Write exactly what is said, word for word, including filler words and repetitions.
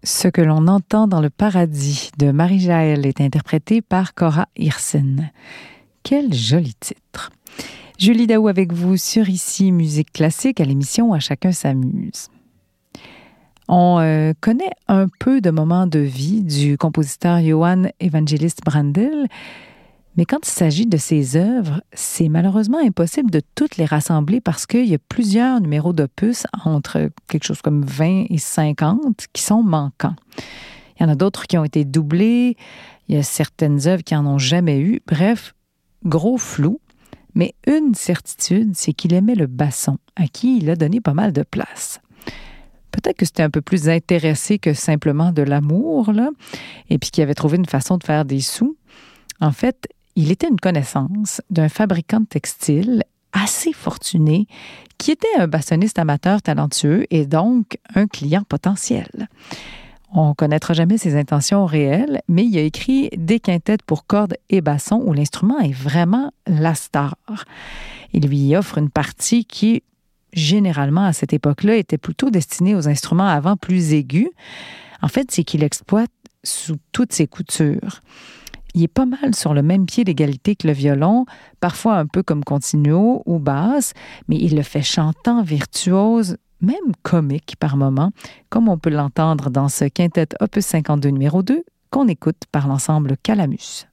Ce que l'on entend dans le paradis de Marie-Jaël est interprété par Cora Hirsen. Quel joli titre! Julie Daou avec vous sur Ici Musique Classique à l'émission À chacun s'amuse. On euh, connaît un peu de moments de vie du compositeur Johann Evangelist Brandl, mais quand il s'agit de ses œuvres, c'est malheureusement impossible de toutes les rassembler parce qu'il y a plusieurs numéros d'opus, entre quelque chose comme vingt et cinquante, qui sont manquants. Il y en a d'autres qui ont été doublés, il y a certaines œuvres qui n'en ont jamais eu. Bref, gros flou. Mais une certitude, c'est qu'il aimait le basson, à qui il a donné pas mal de place. Peut-être que c'était un peu plus intéressé que simplement de l'amour, là, et puis qu'il avait trouvé une façon de faire des sous. En fait, il était une connaissance d'un fabricant de textiles assez fortuné qui était un bassoniste amateur talentueux et donc un client potentiel. On ne connaîtra jamais ses intentions réelles, mais il a écrit des quintettes pour cordes et basson où l'instrument est vraiment la star. Il lui offre une partie qui, généralement à cette époque-là, était plutôt destinée aux instruments à vent plus aigus. En fait, c'est qu'il exploite sous toutes ses coutures. Il est pas mal sur le même pied d'égalité que le violon, parfois un peu comme continuo ou basse, mais il le fait chantant, virtuose, même comique par moments, comme on peut l'entendre dans ce quintet opus cinquante-deux numéro deux qu'on écoute par l'ensemble Calamus.